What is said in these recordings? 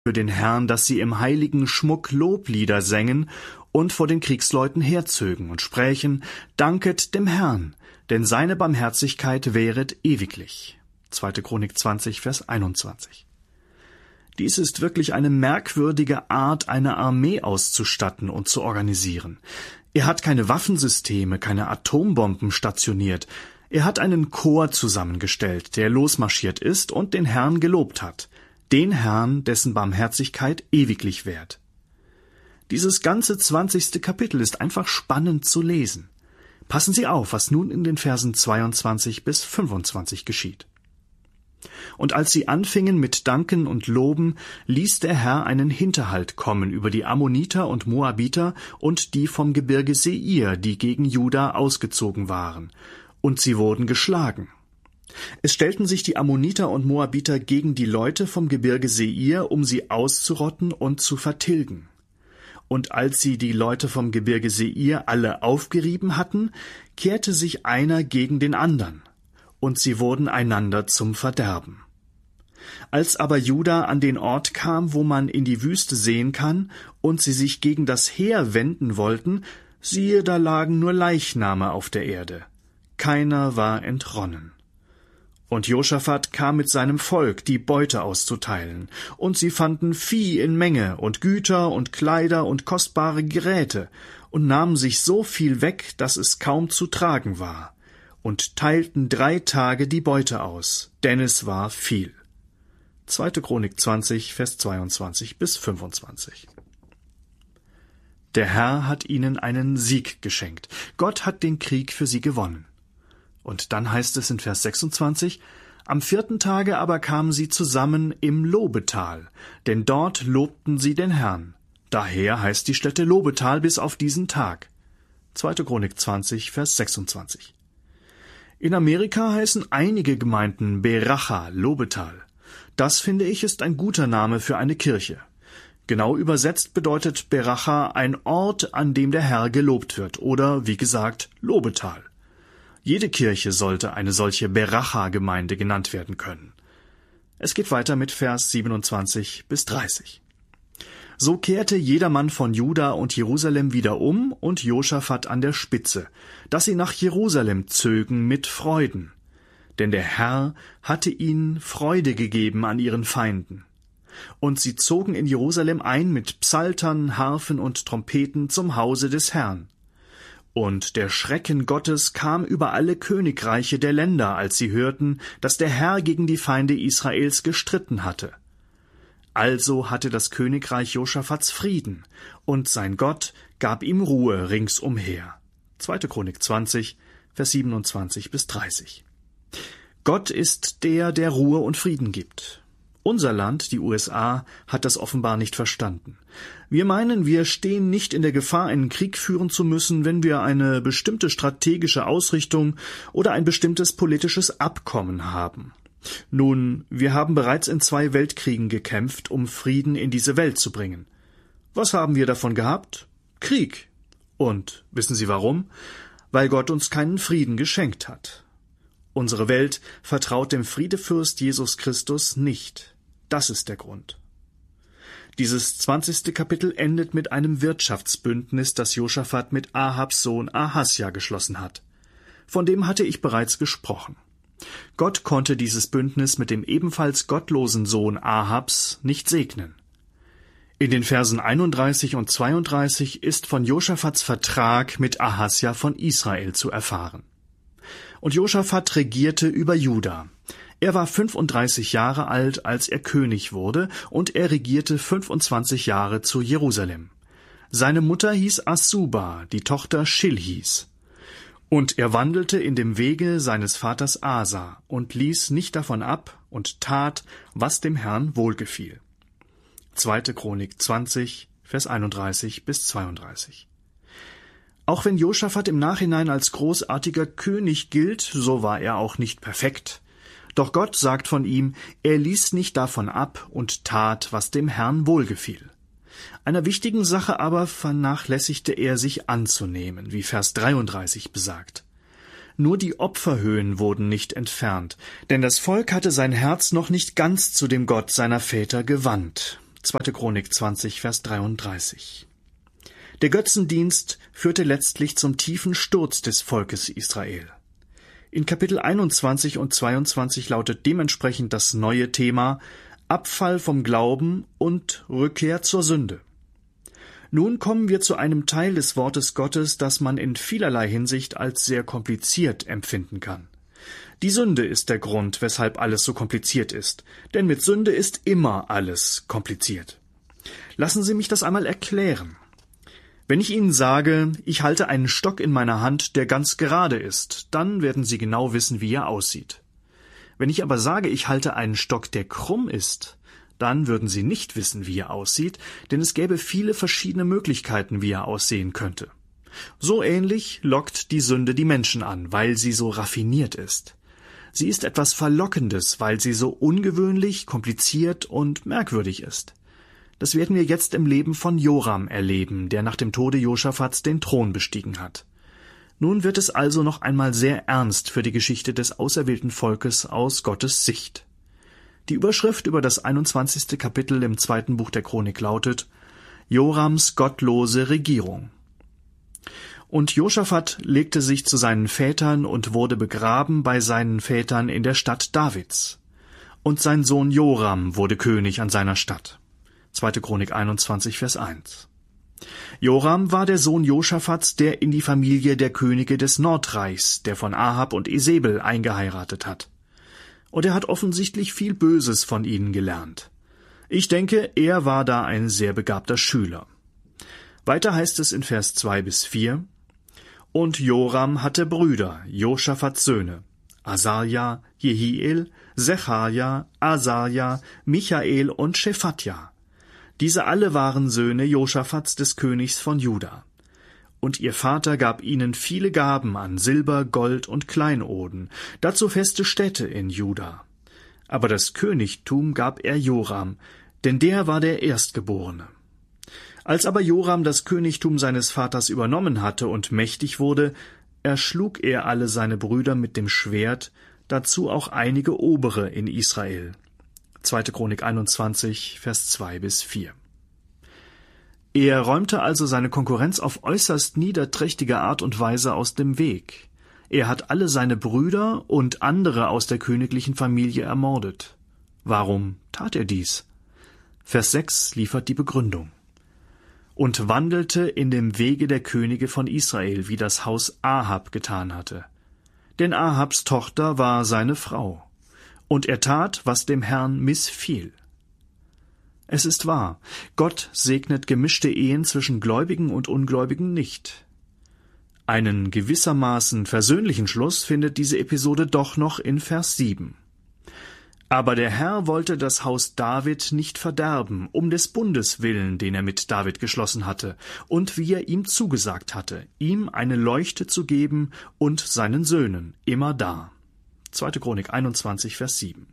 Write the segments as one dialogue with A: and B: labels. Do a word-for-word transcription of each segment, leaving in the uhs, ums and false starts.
A: für den Herrn, dass sie im heiligen Schmuck Loblieder sängen und vor den Kriegsleuten herzögen und sprächen: Danket dem Herrn, denn seine Barmherzigkeit währet ewiglich. zweite. Chronik zwanzig, Vers einundzwanzig. Dies ist wirklich eine merkwürdige Art, eine Armee auszustatten und zu organisieren. Er hat keine Waffensysteme, keine Atombomben stationiert. Er hat einen Chor zusammengestellt, der losmarschiert ist und den Herrn gelobt hat. Den Herrn, dessen Barmherzigkeit ewiglich währt. Dieses ganze zwanzigste Kapitel ist einfach spannend zu lesen. Passen Sie auf, was nun in den Versen zweiundzwanzig bis fünfundzwanzig geschieht. Und als sie anfingen mit Danken und Loben, ließ der Herr einen Hinterhalt kommen über die Ammoniter und Moabiter und die vom Gebirge Seir, die gegen Juda ausgezogen waren, und sie wurden geschlagen. Es stellten sich die Ammoniter und Moabiter gegen die Leute vom Gebirge Seir, um sie auszurotten und zu vertilgen. Und als sie die Leute vom Gebirge Seir alle aufgerieben hatten, kehrte sich einer gegen den andern, und sie wurden einander zum Verderben. Als aber Juda an den Ort kam, wo man in die Wüste sehen kann, und sie sich gegen das Heer wenden wollten, siehe, da lagen nur Leichname auf der Erde. Keiner war entronnen. Und Josaphat kam mit seinem Volk, die Beute auszuteilen, und sie fanden Vieh in Menge und Güter und Kleider und kostbare Geräte, und nahmen sich so viel weg, dass es kaum zu tragen war, und teilten drei Tage die Beute aus, denn es war viel. zweite. Chronik zwanzig, Vers zweiundzwanzig bis fünfundzwanzig. Der Herr hat ihnen einen Sieg geschenkt. Gott hat den Krieg für sie gewonnen. Und dann heißt es in Vers sechsundzwanzig, am vierten Tage aber kamen sie zusammen im Lobetal, denn dort lobten sie den Herrn. Daher heißt die Stätte Lobetal bis auf diesen Tag. zweite. Chronik zwanzig, Vers sechsundzwanzig. In Amerika heißen einige Gemeinden Beracha, Lobetal. Das, finde ich, ist ein guter Name für eine Kirche. Genau übersetzt bedeutet Beracha ein Ort, an dem der Herr gelobt wird, oder, wie gesagt, Lobetal. Jede Kirche sollte eine solche Beracha-Gemeinde genannt werden können. Es geht weiter mit Vers siebenundzwanzig bis dreißig. So kehrte jedermann von Juda und Jerusalem wieder um und Josaphat an der Spitze, dass sie nach Jerusalem zögen mit Freuden. Denn der Herr hatte ihnen Freude gegeben an ihren Feinden. Und sie zogen in Jerusalem ein mit Psaltern, Harfen und Trompeten zum Hause des Herrn. Und der Schrecken Gottes kam über alle Königreiche der Länder, als sie hörten, dass der Herr gegen die Feinde Israels gestritten hatte. Also hatte das Königreich Josaphats Frieden, und sein Gott gab ihm Ruhe ringsumher. zweite. Chronik zwanzig, Vers siebenundzwanzig bis dreißig. Gott ist der, der Ruhe und Frieden gibt. Unser Land, die U S A, hat das offenbar nicht verstanden. Wir meinen, wir stehen nicht in der Gefahr, einen Krieg führen zu müssen, wenn wir eine bestimmte strategische Ausrichtung oder ein bestimmtes politisches Abkommen haben. Nun, wir haben bereits in zwei Weltkriegen gekämpft, um Frieden in diese Welt zu bringen. Was haben wir davon gehabt? Krieg. Und wissen Sie warum? Weil Gott uns keinen Frieden geschenkt hat. Unsere Welt vertraut dem Friedefürst Jesus Christus nicht. Das ist der Grund. Dieses zwanzigste Kapitel endet mit einem Wirtschaftsbündnis, das Josaphat mit Ahabs Sohn Ahasja geschlossen hat. Von dem hatte ich bereits gesprochen. Gott konnte dieses Bündnis mit dem ebenfalls gottlosen Sohn Ahabs nicht segnen. In den Versen einunddreißig und zweiunddreißig ist von Josaphats Vertrag mit Ahasja von Israel zu erfahren. Und Josaphat regierte über Juda. Er war fünfunddreißig Jahre alt, als er König wurde, und er regierte fünfundzwanzig Jahre zu Jerusalem. Seine Mutter hieß Asuba, die Tochter Schilhis. Und er wandelte in dem Wege seines Vaters Asa und ließ nicht davon ab und tat, was dem Herrn wohlgefiel. zweite. Chronik zwanzig, Vers einunddreißig bis zweiunddreißig. Auch wenn Josaphat im Nachhinein als großartiger König gilt, so war er auch nicht perfekt. Doch Gott sagt von ihm, er ließ nicht davon ab und tat, was dem Herrn wohlgefiel. Einer wichtigen Sache aber vernachlässigte er sich anzunehmen, wie Vers dreiunddreißig besagt. Nur die Opferhöhen wurden nicht entfernt, denn das Volk hatte sein Herz noch nicht ganz zu dem Gott seiner Väter gewandt. zweite Chronik zwanzig, Vers dreiunddreißig. Der Götzendienst führte letztlich zum tiefen Sturz des Volkes Israel. In Kapitel einundzwanzig und zweiundzwanzig lautet dementsprechend das neue Thema Abfall vom Glauben und Rückkehr zur Sünde. Nun kommen wir zu einem Teil des Wortes Gottes, das man in vielerlei Hinsicht als sehr kompliziert empfinden kann. Die Sünde ist der Grund, weshalb alles so kompliziert ist, denn mit Sünde ist immer alles kompliziert. Lassen Sie mich das einmal erklären. Wenn ich Ihnen sage, ich halte einen Stock in meiner Hand, der ganz gerade ist, dann werden Sie genau wissen, wie er aussieht. Wenn ich aber sage, ich halte einen Stock, der krumm ist, dann würden Sie nicht wissen, wie er aussieht, denn es gäbe viele verschiedene Möglichkeiten, wie er aussehen könnte. So ähnlich lockt die Sünde die Menschen an, weil sie so raffiniert ist. Sie ist etwas Verlockendes, weil sie so ungewöhnlich, kompliziert und merkwürdig ist. Das werden wir jetzt im Leben von Joram erleben, der nach dem Tode Josaphats den Thron bestiegen hat. Nun wird es also noch einmal sehr ernst für die Geschichte des auserwählten Volkes aus Gottes Sicht. Die Überschrift über das einundzwanzigste Kapitel im zweiten Buch der Chronik lautet Jorams gottlose Regierung. Und Josaphat legte sich zu seinen Vätern und wurde begraben bei seinen Vätern in der Stadt Davids. Und sein Sohn Joram wurde König an seiner Stadt. zweite Chronik einundzwanzig, Vers eins. Joram war der Sohn Josaphats, der in die Familie der Könige des Nordreichs, der von Ahab und Isebel, eingeheiratet hat. Und er hat offensichtlich viel Böses von ihnen gelernt. Ich denke, er war da ein sehr begabter Schüler. Weiter heißt es in Vers zwei bis vier, und Joram hatte Brüder, Josaphats Söhne, Asaja, Jehiel, Sechaja, Asaja, Michael und Schephatja. Diese alle waren Söhne Josaphats des Königs von Juda. Und ihr Vater gab ihnen viele Gaben an Silber, Gold und Kleinoden, dazu feste Städte in Juda. Aber das Königtum gab er Joram, denn der war der Erstgeborene. Als aber Joram das Königtum seines Vaters übernommen hatte und mächtig wurde, erschlug er alle seine Brüder mit dem Schwert, dazu auch einige Obere in Israel. zweite Chronik einundzwanzig, Vers zwei bis vier. Er räumte also seine Konkurrenz auf äußerst niederträchtige Art und Weise aus dem Weg. Er hat alle seine Brüder und andere aus der königlichen Familie ermordet. Warum tat er dies? Vers sechs liefert die Begründung. Und wandelte in dem Wege der Könige von Israel, wie das Haus Ahab getan hatte. Denn Ahabs Tochter war seine Frau. Und er tat, was dem Herrn missfiel. Es ist wahr, Gott segnet gemischte Ehen zwischen Gläubigen und Ungläubigen nicht. Einen gewissermaßen versöhnlichen Schluss findet diese Episode doch noch in Vers sieben. Aber der Herr wollte das Haus David nicht verderben, um des Bundes willen, den er mit David geschlossen hatte, und wie er ihm zugesagt hatte, ihm eine Leuchte zu geben und seinen Söhnen, immerdar. zweite Chronik einundzwanzig, Vers sieben.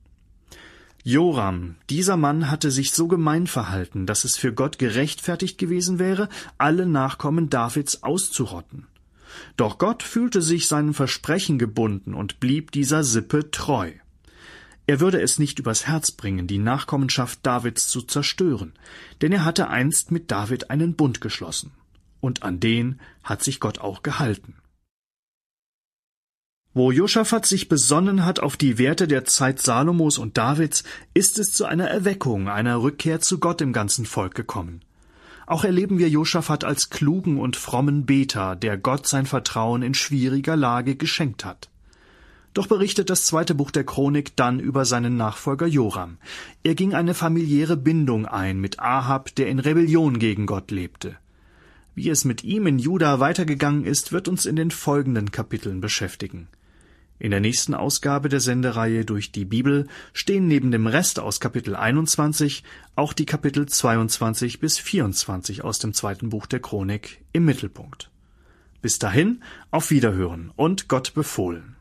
A: Joram, dieser Mann hatte sich so gemein verhalten, dass es für Gott gerechtfertigt gewesen wäre, alle Nachkommen Davids auszurotten. Doch Gott fühlte sich seinem Versprechen gebunden und blieb dieser Sippe treu. Er würde es nicht übers Herz bringen, die Nachkommenschaft Davids zu zerstören, denn er hatte einst mit David einen Bund geschlossen. Und an den hat sich Gott auch gehalten. Wo Josaphat sich besonnen hat auf die Werte der Zeit Salomos und Davids, ist es zu einer Erweckung, einer Rückkehr zu Gott im ganzen Volk gekommen. Auch erleben wir Josaphat als klugen und frommen Beter, der Gott sein Vertrauen in schwieriger Lage geschenkt hat. Doch berichtet das zweite Buch der Chronik dann über seinen Nachfolger Joram. Er ging eine familiäre Bindung ein mit Ahab, der in Rebellion gegen Gott lebte. Wie es mit ihm in Juda weitergegangen ist, wird uns in den folgenden Kapiteln beschäftigen. In der nächsten Ausgabe der Sendereihe Durch die Bibel stehen neben dem Rest aus Kapitel einundzwanzig auch die Kapitel zweiundzwanzig bis vierundzwanzig aus dem zweiten Buch der Chronik im Mittelpunkt. Bis dahin, auf Wiederhören und Gott befohlen.